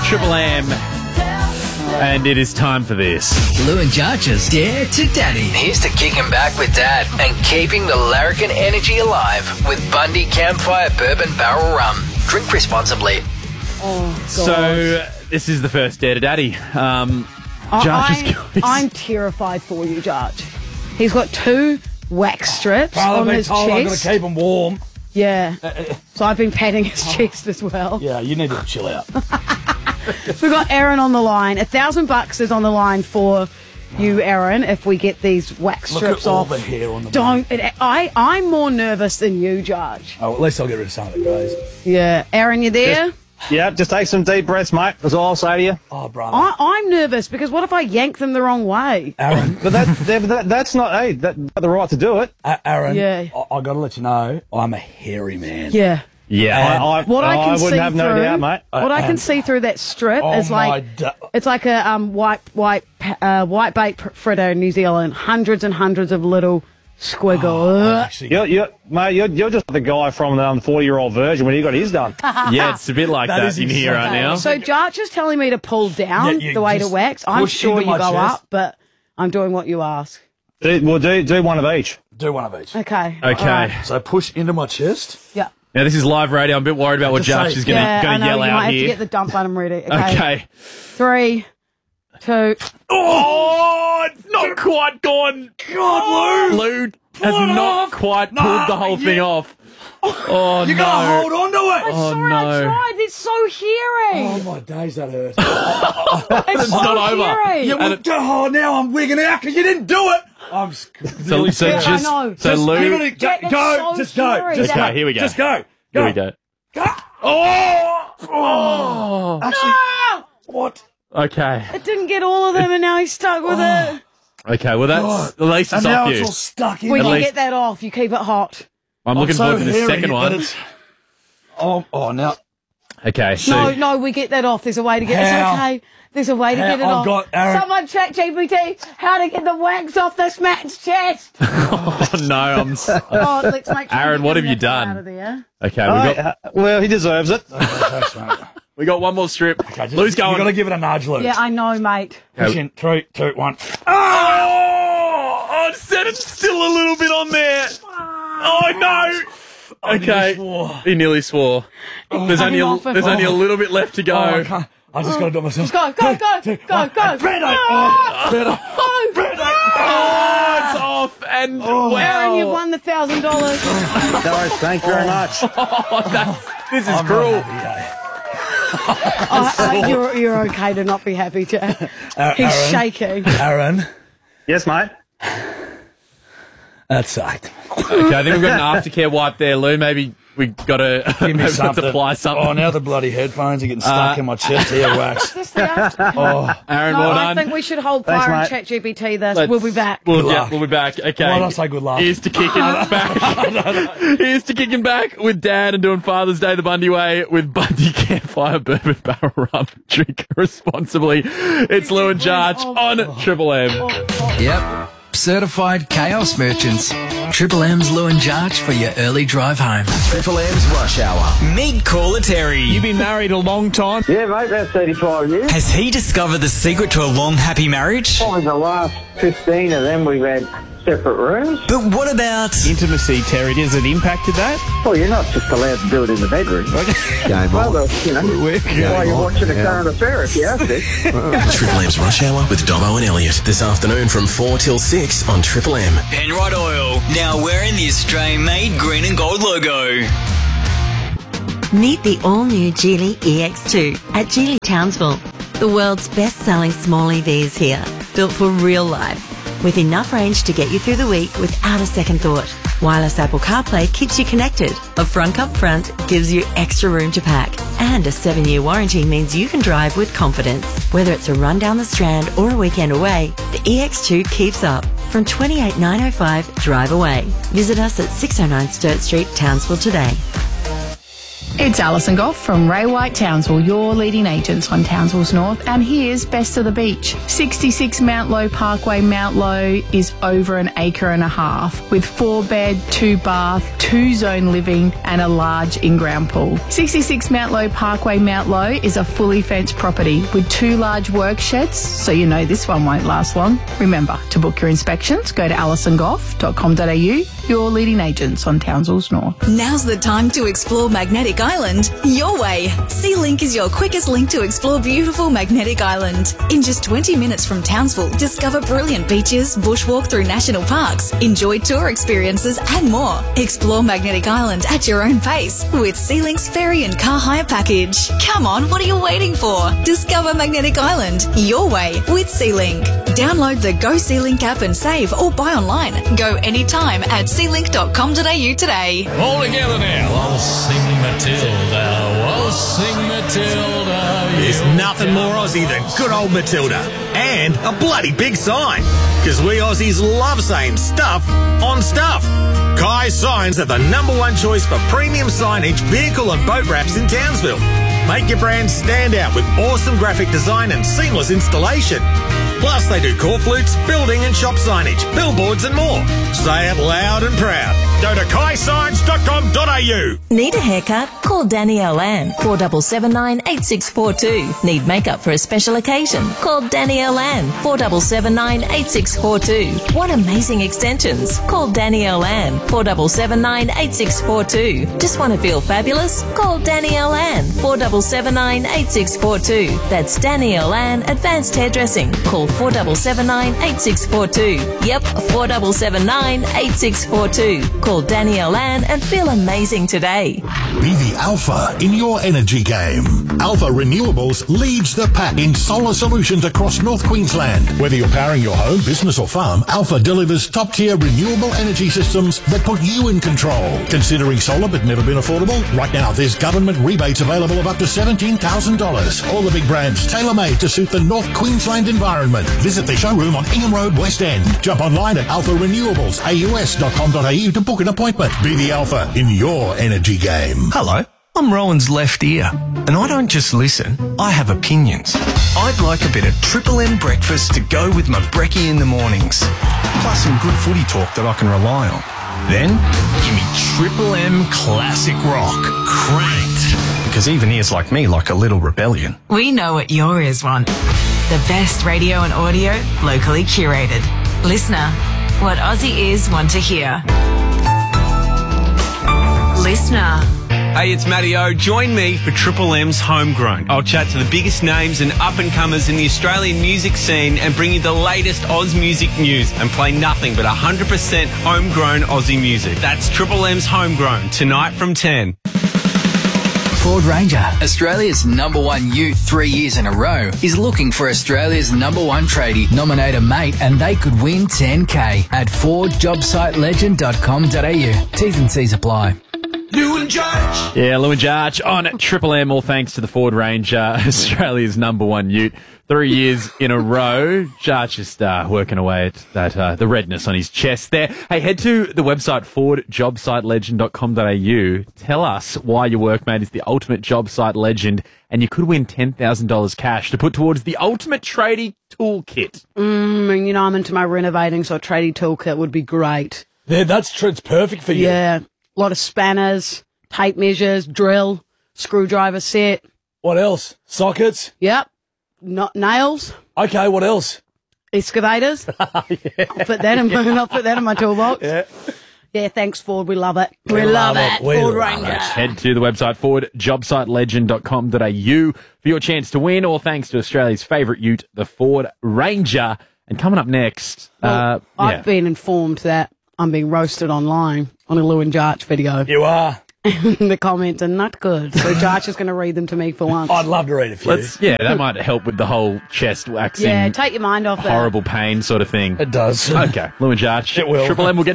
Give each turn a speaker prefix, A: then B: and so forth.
A: Triple M. And it is time for this.
B: Lou and Jarch's Dare to Daddy.
C: Here's to kicking back with Dad and keeping the larrikin energy alive with Bundy Campfire Bourbon Barrel Rum. Drink responsibly.
D: Oh, God.
A: So, this is the first Dare to Daddy.
D: I'm terrified for you, Jarch. He's got 2 wax strips on his chest.
E: I'm going to keep him warm.
D: Yeah. So I've been patting his chest as well.
E: Yeah, you need to chill out.
D: We've got Aaron on the line. $1,000 is on the line for you, Aaron, if we get these wax strips off.
E: Look at all the hair on the
D: I'm more nervous than you, Jarch.
E: Oh, at least I'll get rid of some of it, guys.
D: Yeah. Aaron, you there?
F: Yeah, just take some deep breaths, mate. That's all I'll say to you.
E: Oh, brother.
D: I'm nervous because what if I yank them the wrong way?
E: Aaron.
F: But that's not, hey, that's the right to do it.
E: Aaron,
D: Yeah.
E: I got to let you know, I'm a hairy man.
D: Yeah.
A: Yeah.
F: I wouldn't have no doubt, mate.
D: What I can see through that strip is like it's like a white bait fritter in New Zealand. Hundreds and hundreds of little squiggles.
F: You're just the guy from the 40-year-old version when he got his done.
A: Yeah, it's a bit like that in here right now.
D: So Jarch is telling me to pull down the way to wax. I'm sure you go up, but I'm doing what you ask.
F: Do one of each.
E: Do one of each.
D: Okay.
A: Okay.
E: So push into my chest.
D: Yeah.
A: Now, this is live radio. I'm a bit worried about what Jarch is going to yell
D: you
A: out
D: might
A: here.
D: have to get the dump button ready.
A: Okay.
D: 3, 2.
A: Oh, it's not quite gone.
E: God, Lou.
A: Lou has not quite pulled the whole thing off. Oh,
E: You got to hold on to it.
A: Oh,
D: Sorry,
A: no.
D: I tried. It's so hairy.
E: Oh, my days, that hurt.
A: It's not over.
D: hairy.
E: Now I'm wigging out because you didn't do it. I'm
A: So
D: I know.
A: Lou.
E: give it
D: Jack,
E: go.
D: that's
E: Just
D: so
E: go.
D: scary.
E: Just
A: Okay,
E: go.
A: here we go.
E: Just go.
A: Here we go.
E: Oh. Actually, what?
A: Okay.
D: It didn't get all of them, and now he's stuck with it.
A: Okay, well, that's at least
E: And
A: it's
E: now
A: off
E: it's
A: you.
E: all stuck in.
D: We can
A: least-
D: get that off. You keep it hot.
A: I'm looking forward to the
E: hairy
A: second
E: that
A: one.
E: it's- Oh, now.
A: Okay, so
D: No, we get that off. There's a way to get it.
E: How?
D: It's okay. There's a way to
E: How?
D: get it
E: I've
D: off.
E: got Aaron.
D: Someone check GPT how to get the wax off this man's chest.
A: oh no,
D: Oh, let's make sure
A: Aaron,
D: we
A: what
D: get
A: have you
D: that
A: done?
D: Out of there.
A: okay,
F: Well, he deserves it.
E: Thanks, mate.
A: we got one more strip.
E: Okay,
A: Lou's going.
E: You got to give it a nudge, Lou.
D: Yeah, I know, mate.
E: Push in. 3, 2, 1.
A: Oh, it said it's still a little bit on there. Oh no. Okay, he nearly swore. There's only a little bit left to go.
E: I just got to do it myself.
D: Go.
E: Brando!
A: Oh, it's off, and
D: Aaron, you've won the $1,000.
F: No, thank you very much.
A: This is cruel.
D: You're okay to not be happy, Jack. He's
E: Aaron.
D: shaking.
E: Aaron,
F: Yes, mate.
E: that sucked.
A: Okay, I think we've got an aftercare wipe there, Lou. Maybe we got to
E: Give me something.
A: apply something.
E: Oh, now the bloody headphones are getting stuck in my chest here, wax.
D: Just the aftercare.
A: Aaron,
D: No,
A: well
D: I
A: done.
D: think we should hold
F: Thanks,
D: fire and
F: mate.
D: chat GPT this.
A: Let's-
D: We'll be back.
A: We'll
E: luck.
A: be back. Okay.
E: Why don't I say good luck?
A: Here's to kicking back. Here's to kicking back with Dad and doing Father's Day the Bundy way with Bundy Campfire Bourbon Barrel Rum. Drink responsibly. It's Lou and Jarch on Triple M.
B: Yep. Certified chaos merchants. Triple M's Lou and Jarch for your early drive home.
C: Triple M's Rush Hour. Meet Caller Terry.
G: You've been married a long time.
H: Yeah, mate, about 35 years.
C: Has he discovered the secret to a long, happy marriage?
H: In the last 15 of them, we've had separate rooms.
C: But what about
G: Intimacy, Terry, has it impacted that?
H: Well, you're not just allowed to do it in the bedroom. Well, you know, while you're watching a current affair if you have to.
C: Triple M's Rush Hour with Dobbo and Elliot this afternoon from 4 till 6 on Triple M. Penrite Oil, now wearing the Australian-made green and gold logo.
I: Meet the all-new Geely EX2 at Geely Townsville. The world's best-selling small EV is here, built for real life, with enough range to get you through the week without a second thought. Wireless Apple CarPlay keeps you connected. A front up front gives you extra room to pack. And a 7-year warranty means you can drive with confidence. Whether it's a run down the Strand or a weekend away, the EX2 keeps up. From 28905 drive away. Visit us at 609 Sturt Street, Townsville today.
J: It's Alison Goff from Ray White Townsville, your leading agents on Townsville's North, and here's Best of the Beach. 66 Mount Low Parkway. Mount Low is over an acre and a half with 4-bed, 2-bath, 2-zone living and a large in-ground pool. 66 Mount Low Parkway. Mount Low is a fully fenced property with 2 large work sheds, so you know this one won't last long. Remember, to book your inspections, go to alisongoff.com.au, your leading agents on Townsville's North.
K: Now's the time to explore Magnetic Island your way. SeaLink is your quickest link to explore beautiful Magnetic Island. In just 20 minutes from Townsville, discover brilliant beaches, bushwalk through national parks, enjoy tour experiences and more. Explore Magnetic Island at your own pace with SeaLink's ferry and car hire package. Come on, what are you waiting for? Discover Magnetic Island your way with SeaLink. Download the Go SeaLink app and save, or buy online. Go anytime at sealink.com.au today.
L: All together now. I'll sing Matilda. I'll sing Matilda.
M: There's nothing more Aussie than good old Matilda. And a bloody big sign. Because we Aussies love saying stuff on stuff. Kai Signs are the #1 choice for premium signage, vehicle and boat wraps in Townsville. Make your brand stand out with awesome graphic design and seamless installation. Plus, they do call flutes, building and shop signage, billboards and more. Say it loud and proud. Go to kaisigns.com.au.
I: Need a haircut? Call Danielle Ann, 4779-8642. Need makeup for a special occasion? Call Danielle Ann, 4779-8642. Want amazing extensions? Call Danielle Ann, 4779-8642. Just want to feel fabulous? Call Danielle Ann, 4779-8642. That's Danielle Ann Advanced Hairdressing. Call 4779-8642. Yep, 4779-8642. Call Danielle Ann and feel amazing today.
N: Be the alpha in your energy game. Alpha Renewables leads the pack in solar solutions across North Queensland. Whether you're powering your home, business or farm, Alpha delivers top-tier renewable energy systems that put you in control. Considering solar but never been affordable? Right now, there's government rebates available of up to $17,000. All the big brands tailor-made to suit the North Queensland environment. Visit the showroom on Ingham Road, West End. Jump online at alpharenewables.aus.com.au to book an appointment. Be the alpha in your energy game.
O: Hello, I'm Rowan's left ear, and I don't just listen, I have opinions. I'd like a bit of Triple M breakfast to go with my brekkie in the mornings, plus some good footy talk that I can rely on. Then, give me Triple M Classic Rock, cranked, because even ears like me like a little rebellion.
P: We know what your ears want. The best radio and audio, locally curated. Listener, what Aussie ears want to hear. Listener.
Q: Hey, it's Matty O. Join me for Triple M's Homegrown. I'll chat to the biggest names and up-and-comers in the Australian music scene and bring you the latest Oz music news and play nothing but 100% homegrown Aussie music. That's Triple M's Homegrown, tonight from 10.
B: Ford Ranger, Australia's #1 ute 3 years in a row, is looking for Australia's #1 tradie. Nominate a mate and they could win $10K at FordJobSiteLegend.com.au. T's and C's apply.
A: Lewin Jarch. Yeah, Lewin Jarch on Triple M, all thanks to the Ford Ranger, Australia's #1 ute. 3 years in a row. Jarch just working away at that the redness on his chest there. Hey, head to the website FordJobSiteLegend.com.au. Tell us why your workmate is the ultimate job site legend, and you could win $10,000 cash to put towards the ultimate tradie toolkit.
D: You know, I'm into my renovating, so a tradie toolkit would be great.
E: Yeah, it's perfect for you.
D: Yeah, a lot of spanners, tape measures, drill, screwdriver set.
E: What else? Sockets?
D: Yep. Not nails.
E: Okay, what else?
D: Excavators.
E: Yeah.
D: I'll put that in my toolbox.
E: Yeah.
D: Yeah, thanks, Ford. We love it. We love it. Ford Ranger.
A: Head to the website FordJobSiteLegend.com.au for your chance to win, all thanks to Australia's favourite ute, the Ford Ranger. And coming up next...
D: I've been informed that I'm being roasted online on a Lewin Jarch video.
E: You are.
D: The comments are not good. So Jarch is going to read them to me for once.
E: I'd love to read a few.
A: That might help with the whole chest waxing.
D: Yeah, take your mind off that.
A: Horrible pain sort of thing.
E: It does.
A: Okay, Lewin Jarch.
E: It will.
A: Triple M will get